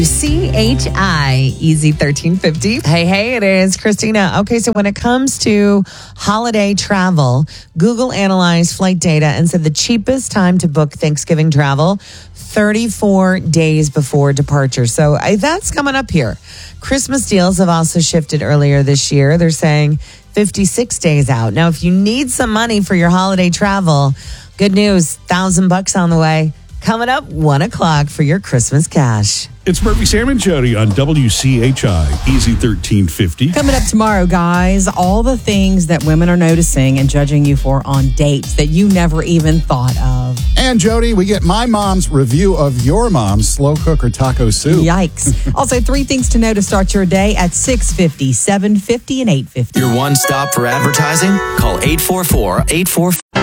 CHI Easy 1350. Hey, it is Christina. Okay, so when it comes to holiday travel, Google analyzed flight data and said the cheapest time to book Thanksgiving travel, 34 days before departure. So that's coming up here. Christmas deals have also shifted earlier this year. They're saying 56 days out. Now, if you need some money for your holiday travel, good news, $1,000 on the way. Coming up 1 o'clock for your Christmas cash. It's Murphy, Sam, and Jody on WCHI Easy 1350. Coming up tomorrow, guys, all the things that women are noticing and judging you for on dates that you never even thought of. And Jody, we get my mom's review of your mom's slow cooker taco soup. Yikes. Also, 3 things to know to start your day at 6:50, 7:50, and 8:50. Your one stop for advertising? Call 844-844.